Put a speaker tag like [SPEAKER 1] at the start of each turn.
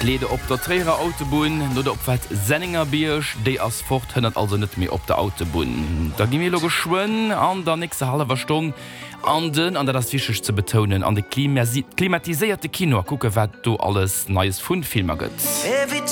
[SPEAKER 1] Lede op der Träger Autobahn oder op Senninger Biersch, de as fort hënnet also net mehr op der Autobahn. Da gi mir lo geschwoen an der nächste halber Stunde an der das wichtig zu betonen an de klimatisierte Kino gucke wat du alles neues Fundfilmer gëtt.